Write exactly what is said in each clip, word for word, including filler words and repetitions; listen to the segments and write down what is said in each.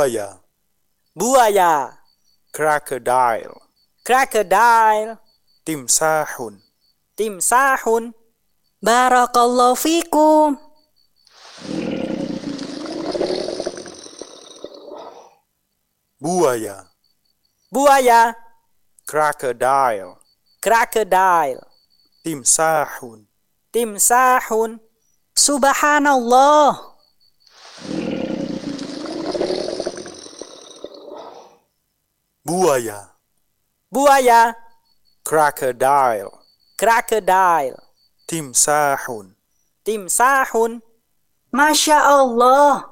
Buaya. Buaya. Crocodile. Crocodile. Timsahun. Timsahun. Barakallahu fikum. Buaya. Buaya. Crocodile. Crocodile. Timsahun. Timsahun. Subhanallah. Buaya. Buaya. Crocodile. Crocodile. Timsahun. Timsahun. Masya Allah.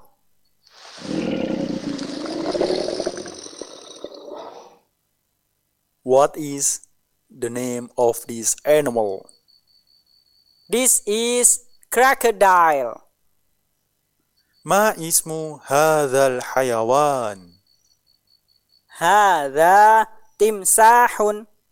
What is the name of this animal? This is crocodile. ما اسم هذا الحيوان؟ هذا تمساح.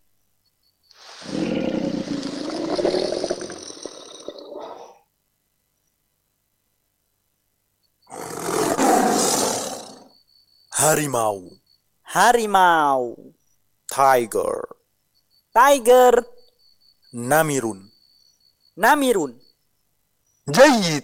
Harimau. Harimau. Tiger. Tiger. Namirun. Namirun. جيد.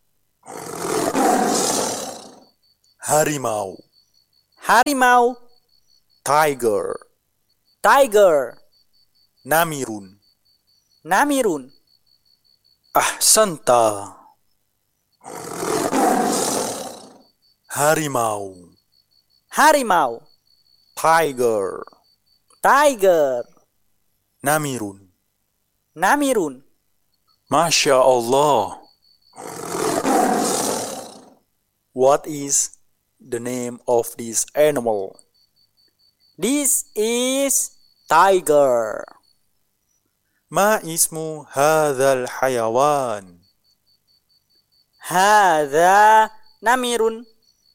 Harimau. Harimau. Tiger. Tiger. Namirun. Namirun. Ahsanta. Harimau. Harimau. Tiger. Tiger. Namirun. Namirun. Masya Allah. What is the name of this animal? This is tiger. ما اسم هذا الحيوان؟ هذا نمر.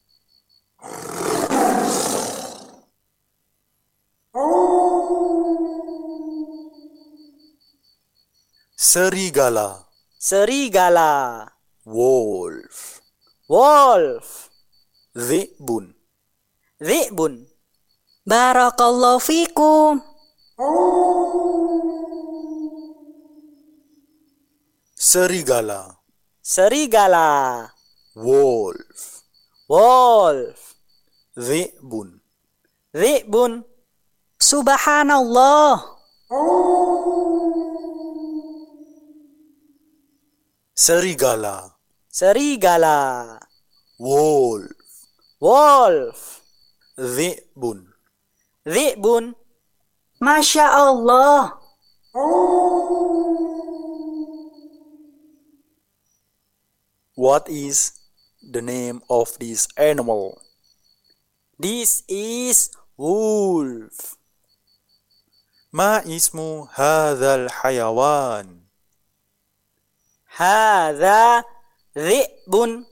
Serigala. Serigala. Wolf. Wolf. Dhi'bun. Dhi'bun. Barakallahu fikum. Serigala. Serigala. Wolf. Wolf. Dhi'bun. Dhi'bun. Subhanallah. Serigala. Serigala. Wolf. Wolf. Dhi'bun. Dhi'bun. Masya Allah. What is the name of this animal? This is wolf. ما اسم هذا الحيوان؟ هذا ذئب.